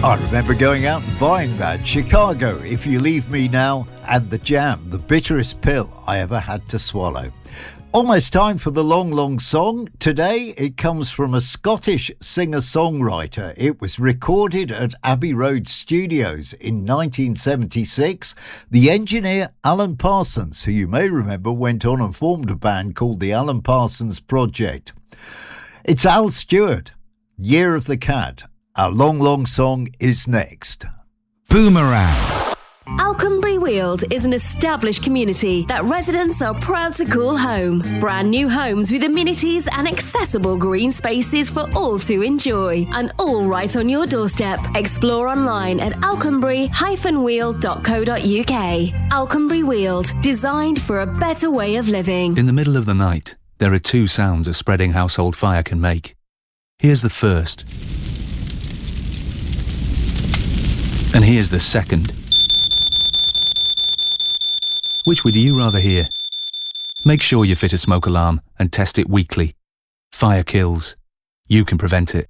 I remember going out and buying that. Chicago, If You Leave Me Now, and The Jam, the bitterest pill I ever had to swallow. Almost time for the long, long song. Today it comes from a Scottish singer-songwriter. It was recorded at Abbey Road Studios in 1976. The engineer Alan Parsons, who you may remember went on and formed a band called the Alan Parsons Project. It's Al Stewart, Year of the Cat. Our long, long song is next. Boomerang. Alconbury Weald is an established community that residents are proud to call home. Brand new homes with amenities and accessible green spaces for all to enjoy. And all right on your doorstep. Explore online at alconbury-weald.co.uk. Alconbury Weald, designed for a better way of living. In the middle of the night, there are two sounds a spreading household fire can make. Here's the first. And here's the second. Which would you rather hear? Make sure you fit a smoke alarm and test it weekly. Fire kills. You can prevent it.